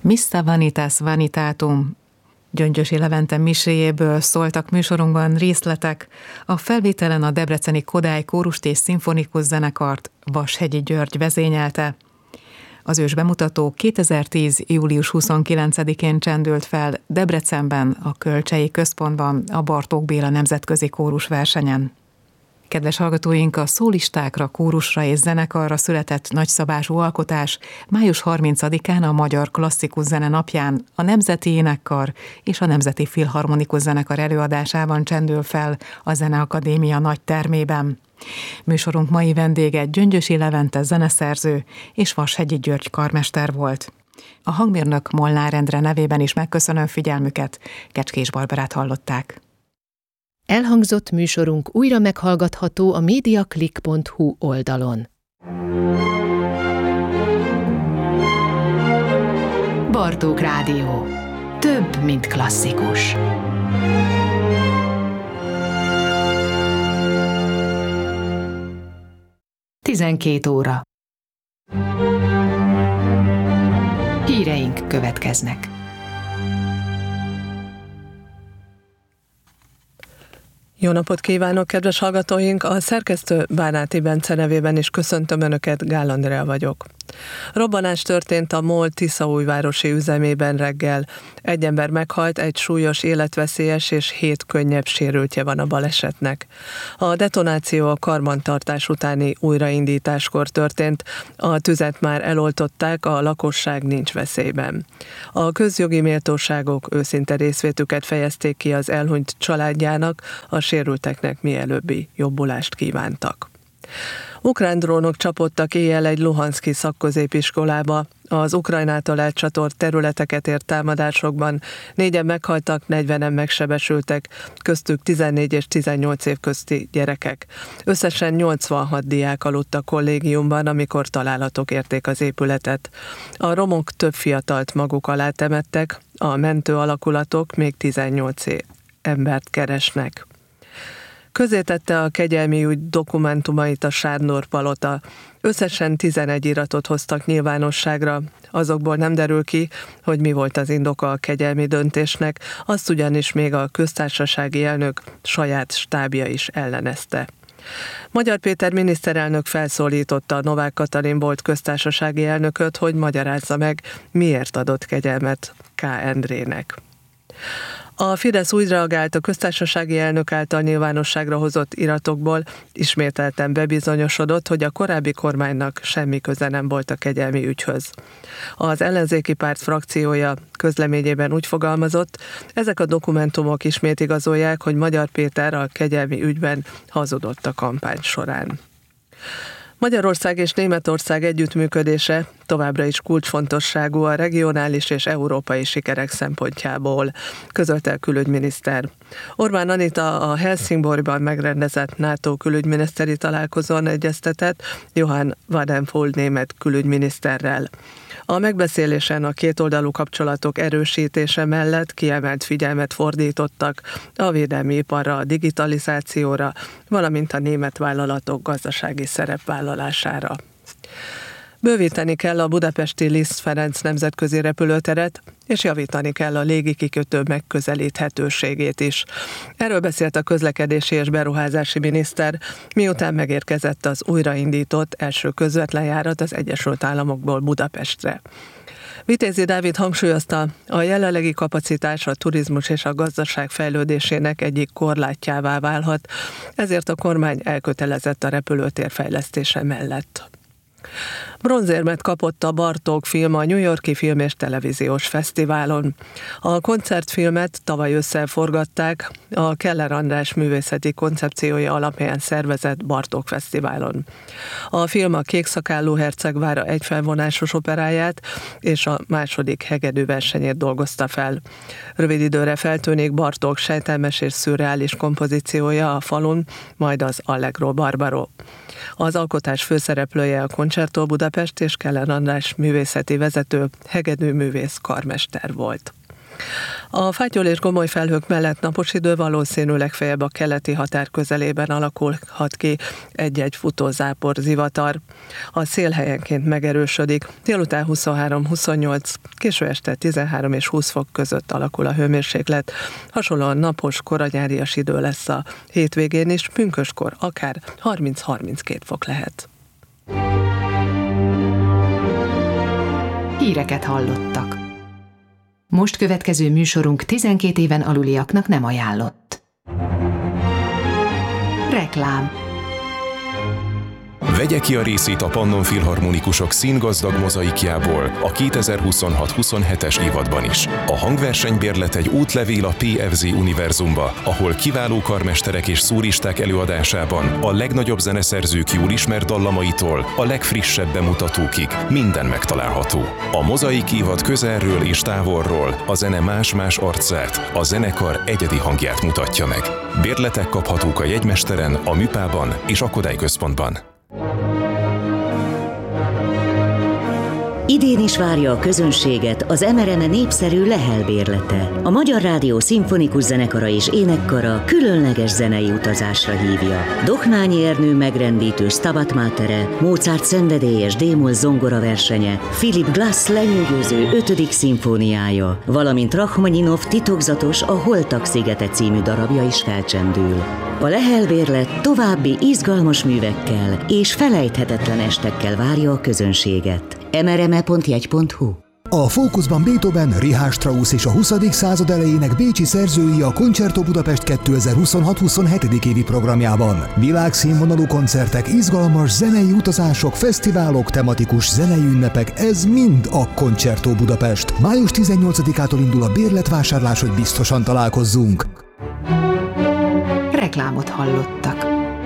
Missa Vanitas Vanitatum Gyöngyösi Levente miséjéből szóltak műsorunkban részletek. A felvételen a debreceni Kodály kórust és szimfonikus zenekart Vashegyi György vezényelte. Az ős bemutató 2010. július 29-én csendült fel Debrecenben, a Kölcsei Központban, a Bartók Béla Nemzetközi Kórus versenyen. Kedves hallgatóink, a szólistákra, kórusra és zenekarra született nagyszabású alkotás május 30-án a Magyar Klasszikus Zene napján a Nemzeti Énekkar és a Nemzeti Filharmonikus Zenekar előadásában csendül fel a Zeneakadémia nagy termében. Műsorunk mai vendége Gyöngyösi Levente zeneszerző és Vashegyi György karmester volt. A hangmérnök Molnár Endre nevében is megköszönöm figyelmüket, Kecskés Barbarát hallották. Elhangzott műsorunk újra meghallgatható a mediaclick.hu oldalon. Bartók Rádió. Több, mint klasszikus. Tizenkét óra. Híreink következnek. Jó napot kívánok, kedves hallgatóink! A szerkesztő Bánáti Bence nevében is köszöntöm Önöket, Gál Andrea vagyok. Robbanás történt a MOL tiszaújvárosi üzemében reggel. Egy ember meghalt, egy súlyos, életveszélyes és 7 könnyebb sérültje van a balesetnek. A detonáció a karbantartás utáni újraindításkor történt, a tüzet már eloltották, a lakosság nincs veszélyben. A közjogi méltóságok őszinte részvétüket fejezték ki az elhunyt családjának, a sérülteknek mielőbbi jobbulást kívántak. Ukrán drónok csapódtak éjjel egy luhanszki szakközépiskolába. Az Ukrajnától elcsatolt területeket ért támadásokban 4-en meghaltak, 40-en megsebesültek, köztük 14 és 18 év közti gyerekek. Összesen 86 diák aludt a kollégiumban, amikor találatok érték az épületet. A romok több fiatalt maguk alá temettek, a mentő alakulatok még 18 embert keresnek. Közzétette a kegyelmi ügy dokumentumait a Sárnor palota. Összesen 11 iratot hoztak nyilvánosságra, azokból nem derül ki, hogy mi volt az indoka a kegyelmi döntésnek, azt ugyanis még a köztársasági elnök saját stábja is ellenezte. Magyar Péter miniszterelnök felszólította Novák Katalin volt köztársasági elnököt, hogy magyarázza meg, miért adott kegyelmet K. Endrének. A Fidesz úgy reagált a köztársasági elnök által nyilvánosságra hozott iratokból, ismételten bebizonyosodott, hogy a korábbi kormánynak semmi köze nem volt a kegyelmi ügyhöz. Az ellenzéki párt frakciója közleményében úgy fogalmazott, ezek a dokumentumok ismét igazolják, hogy Magyar Péter a kegyelmi ügyben hazudott a kampány során. Magyarország és Németország együttműködése továbbra is kulcsfontosságú a regionális és európai sikerek szempontjából, közölte a külügyminiszter. Orbán Anita a Helsingborgban megrendezett NATO külügyminiszteri találkozón egyeztetett Johann Wadenfeld német külügyminiszterrel. A megbeszélésen a kétoldalú kapcsolatok erősítése mellett kiemelt figyelmet fordítottak a védelmi iparra, a digitalizációra, valamint a német vállalatok gazdasági szerepvállalására. Bővíteni kell a budapesti Liszt Ferenc nemzetközi repülőteret, és javítani kell a légikikötő megközelíthetőségét is. Erről beszélt a közlekedési és beruházási miniszter, miután megérkezett az újraindított első közvetlen járat az Egyesült Államokból Budapestre. Vitézi Dávid hangsúlyozta, a jelenlegi kapacitás a turizmus és a gazdaság fejlődésének egyik korlátjává válhat, ezért a kormány elkötelezett a repülőtér fejlesztése mellett. Bronzérmet kapott a Bartók film a New York-i Film és Televíziós Fesztiválon. A koncertfilmet tavaly ősszel forgatták a Keller András művészeti koncepciója alapján szervezett Bartók Fesztiválon. A film a Kékszakállú herceg vára egyfelvonásos operáját és a második hegedűversenyét dolgozta fel. Rövid időre feltűnik Bartók sejtelmes és szürreális kompozíciója a Falun, majd az Allegro Barbaro. Az alkotás főszereplője a Concerto Budapest és Keller András művészeti vezető, hegedűművész karmester volt. A fátyol és gomoly felhők mellett napos idő, valószínűleg legfeljebb a keleti határ közelében alakulhat ki egy-egy futózápor, zivatar. A szél helyenként megerősödik. Délután 23-28, késő este 13 és 20 fok között alakul a hőmérséklet. Hasonlóan napos, koranyárias idő lesz a hétvégén is, pünköskor akár 30-32 fok lehet. Híreket hallottak. Most következő műsorunk 12 éven aluliaknak nem ajánlott. Reklám. Vegye ki a részét a Pannon Filharmonikusok színgazdag mozaikjából a 2026-27-es évadban is. A hangversenybérlet egy útlevél a PFZ univerzumba, ahol kiváló karmesterek és szólisták előadásában a legnagyobb zeneszerzők jól ismert dallamaitól a legfrissebb bemutatókig minden megtalálható. A mozaik évad közelről és távolról a zene más-más arcát, a zenekar egyedi hangját mutatja meg. Bérletek kaphatók a jegymesteren, a Műpában és a Kodály Központban. Idén is várja a közönséget az MRM népszerű Lehel bérlete. A Magyar Rádió Szimfonikus Zenekara és Énekkara különleges zenei utazásra hívja. Dohnányi Ernő megrendítő Stabat Matere, Mozart szenvedélyes D-moll zongora versenye, Philip Glass lenyűgöző 5. szimfóniája, valamint Rachmaninov titokzatos A Holtak szigete című darabja is felcsendül. A Lehel bérlet további izgalmas művekkel és felejthetetlen estekkel várja a közönséget. mrme.jegy.hu. A fókuszban Beethoven, Richard Strauss és a 20. század elejének bécsi szerzői a Concerto Budapest 2026-27. évi programjában. Világszínvonalú koncertek, izgalmas zenei utazások, fesztiválok, tematikus zenei ünnepek, ez mind a Concerto Budapest. Május 18-ától indul a bérletvásárlás, hogy biztosan találkozzunk. Reklámot hallottak.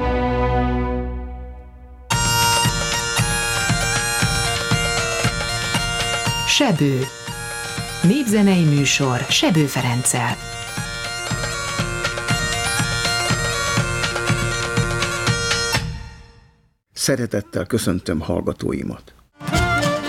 Sebő. Népzenei műsor Sebő Ferenccel. Szeretettel köszöntöm hallgatóimat.